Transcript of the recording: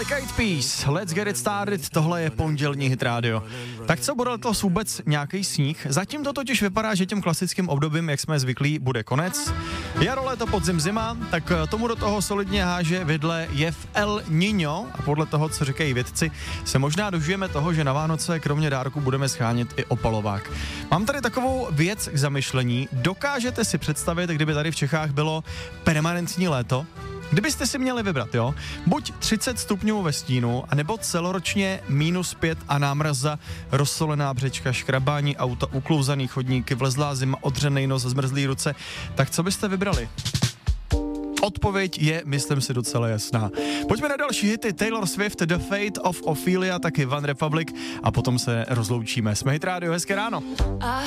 Black Eyed Peas, Let's Get It Started, tohle je pondělní Hit Radio. Tak co, bude letos vůbec nějaký sníh? Zatím to totiž vypadá, že těm klasickým obdobím, jak jsme zvyklí, bude konec. Jaro, léto, podzim, zima, tak tomu do toho solidně háže vidle jev El Niño a podle toho, co říkají vědci, se možná dožijeme toho, že na Vánoce kromě dárku budeme schánět i opalovák. Mám tady takovou věc k zamyšlení. Dokážete si představit, kdyby tady v Čechách bylo permanentní léto? Kdybyste si měli vybrat, jo? Buď 30 stupňů ve stínu, anebo celoročně -5 a námraza, rozsolená břečka, škrabání auta, uklouzaný chodníky, vlezlá zima, odřenej nos, zmrzlý ruce. Tak co byste vybrali? Odpověď je, myslím si, docela jasná. Pojďme na další hity. Taylor Swift, The Fate of Ophelia, taky One Republic a potom se rozloučíme. Jsme Hit Radio, hezké ráno.